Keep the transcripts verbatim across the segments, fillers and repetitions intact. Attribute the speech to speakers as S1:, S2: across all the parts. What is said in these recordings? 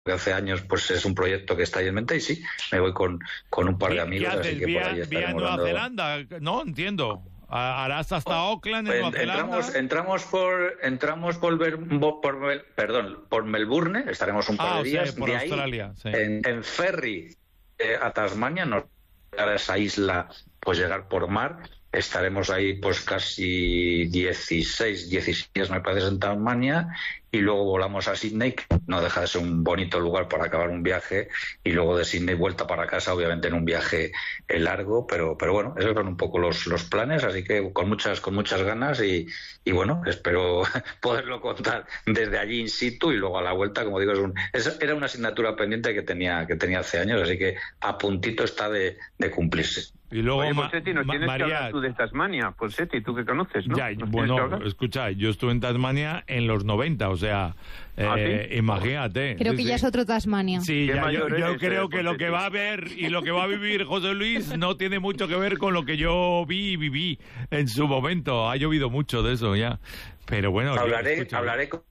S1: hace años pues es un proyecto que está ahí en mente, y sí, me voy con, con un par de amigos.
S2: ¿Qué haces?
S1: Así que
S2: ¿Vía,
S1: por ahí
S2: vía Nueva
S1: dando...
S2: Zelanda? No, entiendo. ¿Harás hasta Auckland en Nueva Zelanda?
S1: Entramos, entramos por entramos por, por, por perdón por Melbourne, estaremos un par
S2: ah,
S1: de días.
S2: O sea, por
S1: de
S2: Australia,
S1: ahí,
S2: sí.
S1: en, en ferry eh, a Tasmania, nos a esa isla, pues llegar por mar. Estaremos ahí pues casi dieciséis, diecisiete días me parece en Tasmania, y luego volamos a Sydney, que no deja de ser un bonito lugar para acabar un viaje, y luego de Sydney vuelta para casa, obviamente en un viaje largo, pero pero bueno, esos son un poco los los planes, así que con muchas con muchas ganas, y, y bueno, espero poderlo contar desde allí in situ, y luego a la vuelta, como digo, es un, es, era una asignatura pendiente que tenía que tenía hace años, así que a puntito está de, de cumplirse.
S2: Y luego,
S3: Oye, Ponseti, nos
S2: Ma
S3: tienes
S2: María...
S3: que hablar tú de Tasmania, Ponseti, tú que conoces, ¿no?
S2: Ya, bueno, escucha, yo estuve en Tasmania en los noventa, o sea, eh,
S3: ¿Ah, sí?
S2: imagínate.
S4: Creo
S2: sí,
S4: que
S2: sí.
S4: ya es otro Tasmania.
S2: Sí, ya, yo, yo
S3: eres,
S2: creo
S3: eh,
S2: que lo que va a ver y lo que va a vivir José Luis no tiene mucho que ver con lo que yo vi y viví en su momento. Ha llovido mucho de eso ya, pero bueno.
S1: Hablaré,
S2: escucha,
S1: hablaré con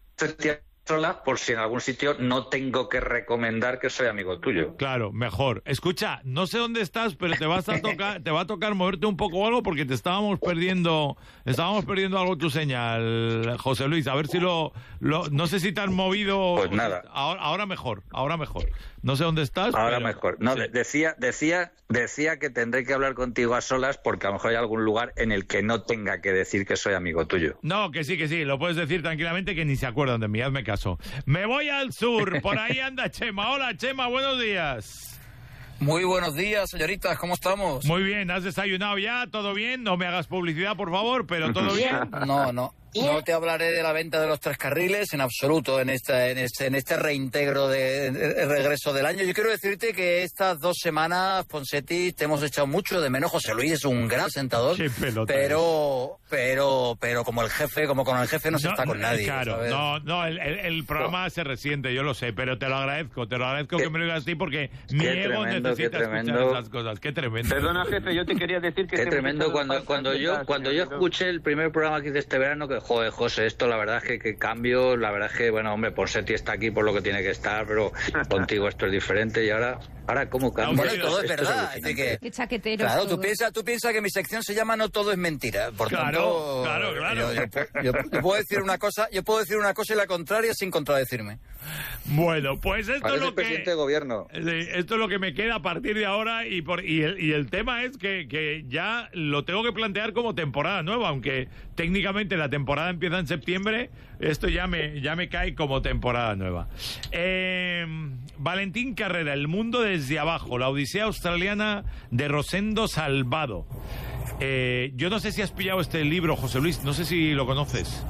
S1: sola por si en algún sitio no tengo que recomendar que soy amigo tuyo.
S2: Claro, mejor. Escucha, no sé dónde estás, pero te vas a tocar, te va a tocar moverte un poco o algo, porque te estábamos perdiendo, estábamos perdiendo algo tu señal, José Luis. A ver si lo, lo no sé si te has movido.
S1: Pues nada.
S2: Ahora, ahora mejor, ahora mejor. No sé dónde estás.
S1: Ahora
S2: pero,
S1: mejor. No,
S2: sí.
S1: decía, decía, decía que tendré que hablar contigo a solas, porque a lo mejor hay algún lugar en el que no tenga que decir que soy amigo tuyo.
S2: No, que sí, que sí, lo puedes decir tranquilamente, que ni se acuerdan de mí, hazme caso. Me voy al sur, por ahí anda Chema. Hola, Chema, buenos días.
S5: Muy buenos días, señoritas, ¿cómo estamos?
S2: Muy bien, ¿has desayunado ya? ¿Todo bien? No me hagas publicidad, por favor, pero ¿todo bien?
S5: No, no. No te hablaré de la venta de los tres carriles en absoluto en este, en este, en este reintegro de, de regreso del año. Yo quiero decirte que estas dos semanas, Ponseti, te hemos echado mucho de menos. José Luis es un gran sentador,
S2: Qué pelota
S5: pero, pero, pero como el jefe, como con el jefe no se
S2: No,
S5: está con nadie.
S2: Claro,
S5: ¿sabes?
S2: no, no, el, el, el programa no. se resiente, yo lo sé, pero te lo agradezco, te lo agradezco que me lo digas así, porque mi ego
S1: tremendo,
S2: necesita escuchar esas cosas. Qué tremendo.
S3: Perdona, jefe, yo te quería decir que...
S1: Qué tremendo cuando, cuando yo cuando yo escuché el primer programa que hice este verano, que joder, José, esto la verdad es que, que cambio, la verdad es que, bueno, hombre, Ponseti está aquí por lo que tiene que estar, pero contigo esto es diferente, y ahora, ahora ¿cómo cambia?
S5: Bueno, todo es verdad, es que...
S4: Qué chaquetero.
S5: Claro, tú piensas tú piensa que mi sección se llama No todo es mentira, por
S2: Claro,
S5: tanto...
S2: claro, claro.
S5: Yo, yo, yo, yo puedo decir una cosa, yo puedo decir una cosa y la contraria sin contradecirme.
S2: Bueno, pues esto
S1: Parece
S2: es lo
S1: el presidente
S2: que...
S1: de gobierno.
S2: Esto es lo que me queda a partir de ahora, y por y el, y el tema es que, que ya lo tengo que plantear como temporada nueva, aunque técnicamente la temporada empieza en septiembre, esto ya me, ya me cae como temporada nueva. Eh, Valentín Carrera, El mundo desde abajo, la odisea australiana de Rosendo Salvado. Eh, yo no sé si has pillado este libro, José Luis, no sé si lo conoces.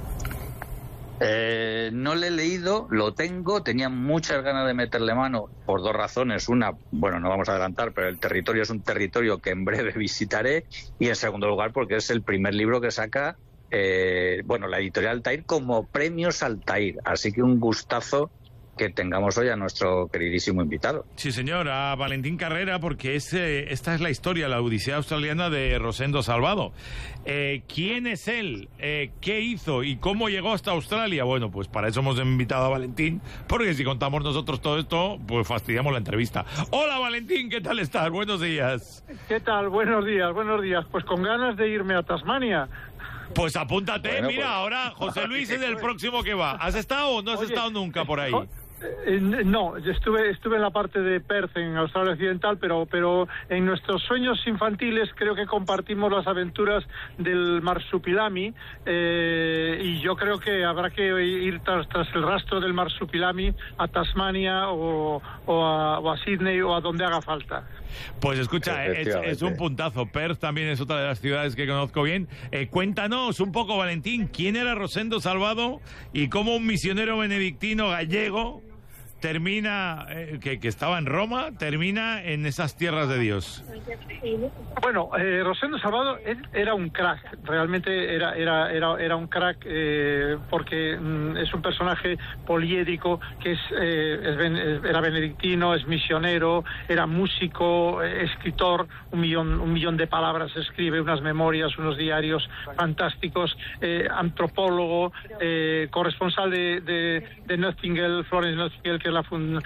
S1: Eh, no le he leído, lo tengo, tenía muchas ganas de meterle mano por dos razones. Una, bueno, no vamos a adelantar, pero el territorio es un territorio que en breve visitaré, y en segundo lugar porque es el primer libro que saca, eh, bueno, la editorial Altair como premios Altair, así que un gustazo que tengamos hoy a nuestro queridísimo invitado.
S2: Sí, señor, a Valentín Carrera, porque es, eh, esta es la historia, la odisea australiana de Rosendo Salvado. Eh, ¿Quién es él? Eh, ¿Qué hizo? ¿Y cómo llegó hasta Australia? Bueno, pues para eso hemos invitado a Valentín, porque si contamos nosotros todo esto, pues fastidiamos la entrevista. Hola, Valentín, ¿qué tal estás? Buenos días.
S6: ¿Qué tal? Buenos días, buenos días. Pues con ganas de irme a Tasmania.
S2: Pues apúntate,
S1: bueno,
S2: mira,
S1: pues...
S2: ahora José Luis es el próximo que va. ¿Has estado o no has
S6: Oye,
S2: estado nunca por ahí?
S6: Eh, no, yo estuve estuve en la parte de Perth, en Australia Occidental, pero pero en nuestros sueños infantiles creo que compartimos las aventuras del marsupilami, eh, y yo creo que habrá que ir tras, tras el rastro del marsupilami a Tasmania o, o, a, o a Sydney o a donde haga falta.
S2: Pues escucha, es, es un puntazo. Perth también es otra de las ciudades que conozco bien. Eh, cuéntanos un poco, Valentín, ¿quién era Rosendo Salvado y cómo un misionero benedictino gallego termina, eh, que, que estaba en Roma, termina en esas tierras de Dios?
S6: Bueno, eh, Rosendo Salvado era un crack, realmente era era era, era un crack, eh, porque mm, es un personaje poliédrico que es, eh, es ben, era benedictino, es misionero, era músico, eh, escritor, un millón un millón de palabras escribe, unas memorias, unos diarios fantásticos, eh, antropólogo, eh, corresponsal de, de, de Nightingale, Florence Nightingale, que es la, fun-